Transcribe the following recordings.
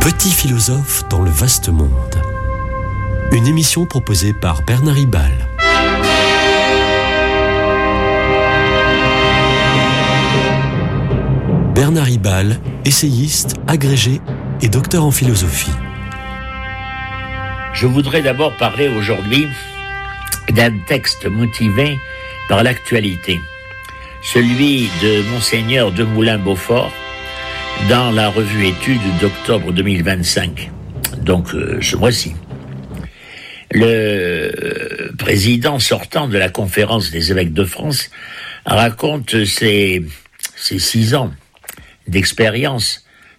Petit philosophe dans le vaste monde. Une émission proposée par Bernard Ribal. Bernard Ribal, essayiste, agrégé et docteur en philosophie. Je voudrais d'abord parler aujourd'hui d'un texte motivé par l'actualité, celui de Monseigneur Demoulin-Beaufort dans la revue Études d'octobre 2025, donc ce mois-ci. Le président sortant de la conférence des évêques de France raconte ses 6 ans d'expérience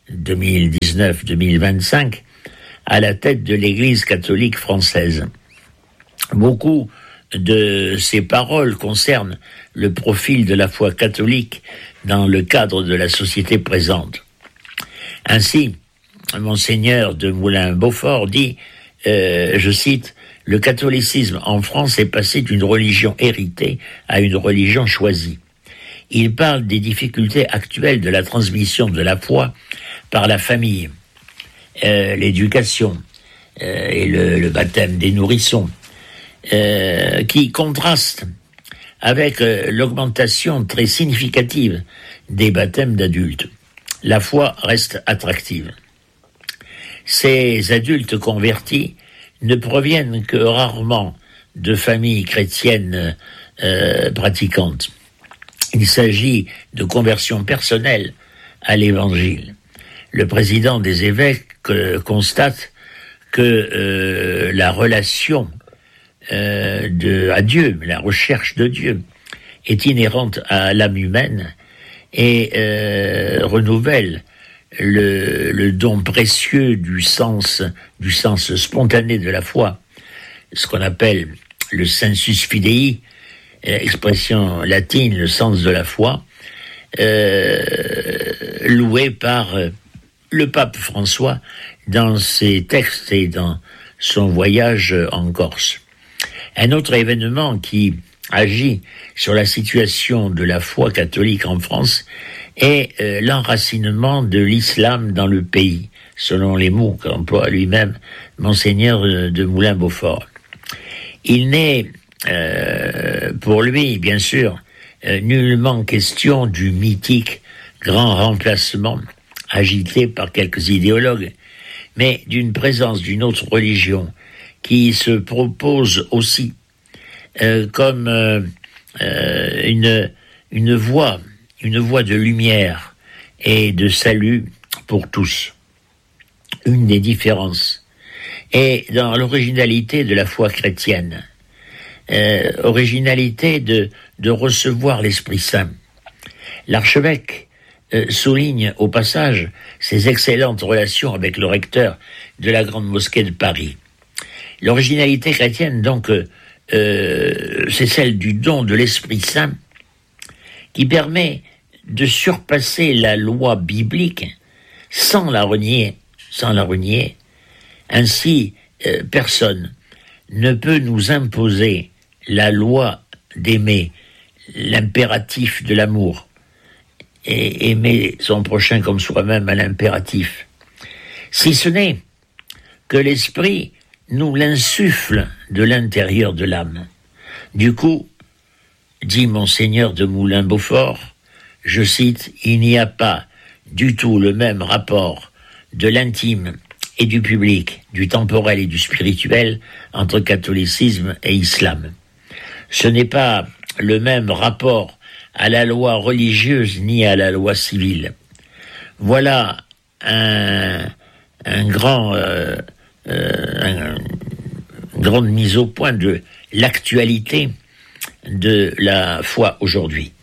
2019-2025 à la tête de l'Église catholique française. Beaucoup de ces paroles concernent le profil de la foi catholique dans le cadre de la société présente. Ainsi, Monseigneur Demoulin-Beaufort dit, je cite, « Le catholicisme en France est passé d'une religion héritée à une religion choisie. Il parle des difficultés actuelles de la transmission de la foi par la famille, l'éducation et le baptême des nourrissons, qui contrastent avec l'augmentation très significative des baptêmes d'adultes. La foi reste attractive. Ces adultes convertis ne proviennent que rarement de familles chrétiennes pratiquantes. Il s'agit de conversion personnelle à l'Évangile. Le président des évêques constate que la relation à Dieu, la recherche de Dieu, est inhérente à l'âme humaine et renouvelle le don précieux du sens spontané de la foi, ce qu'on appelle le sensus fidei, expression latine, le sens de la foi, loué par le pape François dans ses textes et dans son voyage en Corse. Un autre événement qui agit sur la situation de la foi catholique en France est l'enracinement de l'islam dans le pays, selon les mots qu'emploie lui-même Monseigneur Demoulin-Beaufort. Il n'est pour lui, bien sûr, nullement question du mythique grand remplacement agité par quelques idéologues, mais d'une présence d'une autre religion qui se propose aussi comme une voie de lumière et de salut pour tous. Une des différences est dans l'originalité de la foi chrétienne, originalité de recevoir l'Esprit Saint. L'archevêque souligne au passage ses excellentes relations avec le recteur de la Grande Mosquée de Paris. L'originalité chrétienne, donc, c'est celle du don de l'Esprit Saint qui permet de surpasser la loi biblique sans la renier. Ainsi, personne ne peut nous imposer la loi d'aimer, l'impératif de l'amour, et aimer son prochain comme soi-même à l'impératif, si ce n'est que l'Esprit nous l'insuffle de l'intérieur de l'âme. Du coup, dit Monseigneur Demoulin-Beaufort, je cite, « Il n'y a pas du tout le même rapport de l'intime et du public, du temporel et du spirituel entre catholicisme et islam. Ce n'est pas le même rapport à la loi religieuse ni à la loi civile. » Voilà une grande mise au point de l'actualité de la foi aujourd'hui.